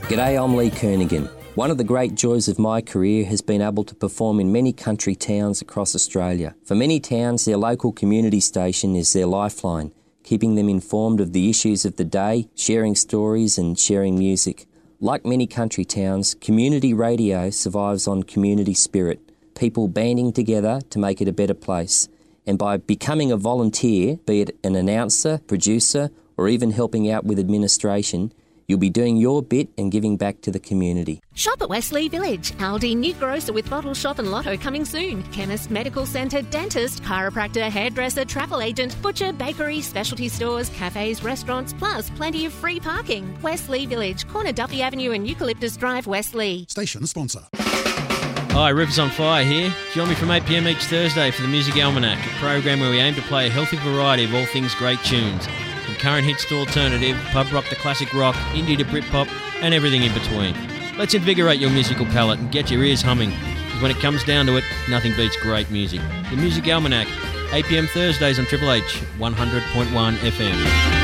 G'day, I'm Lee Kernaghan. One of the great joys of my career has been able to perform in many country towns across Australia. For many towns, their local community station is their lifeline, keeping them informed of the issues of the day, sharing stories and sharing music. Like many country towns, community radio survives on community spirit, people banding together to make it a better place. And by becoming a volunteer, be it an announcer, producer, or even helping out with administration, you'll be doing your bit and giving back to the community. Shop at Wesley Village. Aldi new grocer with bottle shop and lotto coming soon. Chemist, medical centre, dentist, chiropractor, hairdresser, travel agent, butcher, bakery, specialty stores, cafes, restaurants, plus plenty of free parking. Wesley Village, corner Duffy Avenue and Eucalyptus Drive, Wesley. Station sponsor. Hi, Rivers on Fire here. Join me from 8pm each Thursday for the Music Almanac, a program where we aim to play a healthy variety of all things great tunes. From current hits to alternative, pub rock to classic rock, indie to Britpop, and everything in between. Let's invigorate your musical palate and get your ears humming, because when it comes down to it, nothing beats great music. The Music Almanac, 8pm Thursdays on Triple H, 100.1 FM.